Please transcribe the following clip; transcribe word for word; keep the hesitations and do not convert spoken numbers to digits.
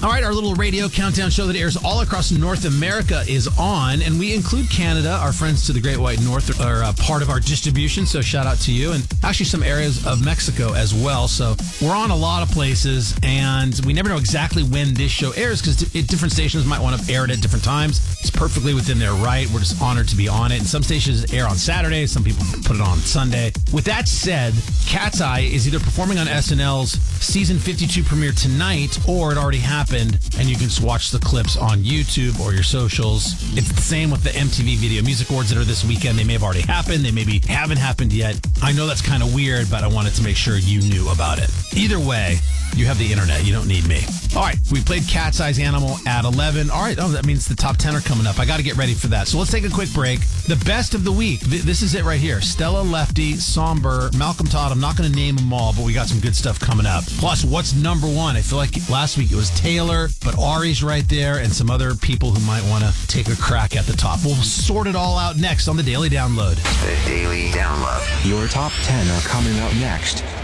All right, our little radio countdown show that airs all across North America is on, and we include Canada. Our friends to the Great White North are uh, part of our distribution, so shout out to you. And actually some areas of Mexico as well. So we're on a lot of places, and we never know exactly when this show airs because d- different stations might want to air it at different times. It's perfectly within their right. We're just honored to be on it. And some stations air on Saturday. Some people put it on Sunday. With that said, Cat's Eye is either performing on S N L's season fifty-two premiere tonight, or it already happened, and you can just watch the clips on YouTube or your socials. It's the same with the M T V Video Music Awards that are this weekend. They may have already happened. They maybe haven't happened yet. I know that's kind of weird, but I wanted to make sure you knew about it. Either way, you have the internet. You don't need me. All right, we played Cat's Eye's Animal at eleven. All right, oh, that means the top ten are coming up. I got to get ready for that. So let's take a quick break. The best of the week. This is it right here. Stella Lefty, Somber, Malcolm Todd. I'm not going to name them all, but we got some good stuff coming up. Plus, what's number one? I feel like last week it was Taylor, but Ari's right there and some other people who might want to take a crack at the top. We'll sort it all out next on the Daily Download. The Daily Download. Your top ten are coming up next.